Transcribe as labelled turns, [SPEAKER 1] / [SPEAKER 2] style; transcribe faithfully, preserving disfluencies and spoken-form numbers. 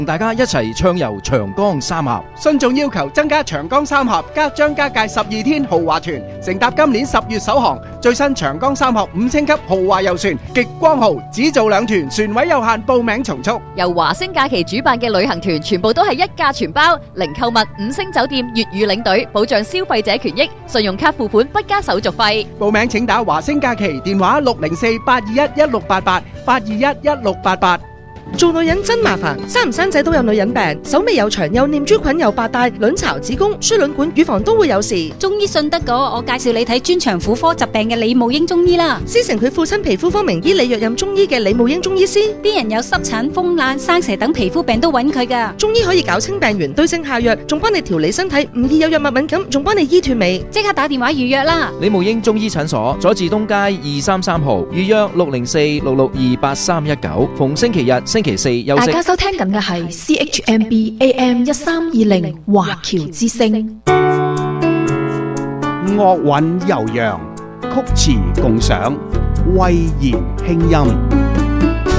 [SPEAKER 1] 大家一齊暢遊長江三峽。
[SPEAKER 2] 信眾要求增加長江三峽加張家界十二天豪華團，乘搭今年十月首航最新長江三峽五星級豪華遊船極光號，只做兩團，船位有限，報名從速。
[SPEAKER 3] 由華星假期主辦嘅旅行團全部都係一價全包，零購物、五星酒店、粵語領隊，保障消費者權益，信用卡付款不加手續費。
[SPEAKER 2] 報名請打華星假期電話六零四八二一一六八八八二一一六八八。
[SPEAKER 4] 做女人真麻煩，生唔生仔都有女人病，手尾又長又念珠菌又白帶，卵巢、子宮、輸卵管、乳房都會有事。
[SPEAKER 5] 中醫信得過，我介紹你睇專長婦科疾病嘅李慕英中醫啦。
[SPEAKER 4] 師承佢父親皮膚科名醫李若任中醫嘅李慕英中醫師，
[SPEAKER 5] 啲人有濕疹、風癩、生蛇等皮膚病都揾佢噶。
[SPEAKER 4] 中醫可以搞清病源，對症下藥，仲幫你調理身體，唔易有藥物敏感，仲幫你醫斷尾。
[SPEAKER 5] 即刻打電話預約啦！
[SPEAKER 1] 李慕英中醫診所，佐治東街二三三號，預約六零四六六二八三一九，逢星期日、星期四休息。
[SPEAKER 6] 大家收聽緊嘅係 C H M B A M 一三二零華僑之聲，
[SPEAKER 2] 樂韻悠揚，曲詞共賞，慧言輕音。